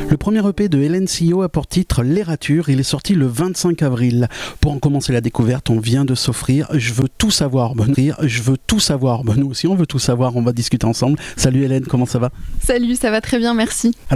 Le premier EP de Hélène Sillot a pour titre L'Errature. Il est sorti le 25 avril. Pour en commencer la découverte, on vient de s'offrir Je veux tout savoir. Je veux tout savoir. Nous aussi, on veut tout savoir. On va discuter ensemble. Salut Hélène, comment ça va ? Salut, ça va très bien, merci.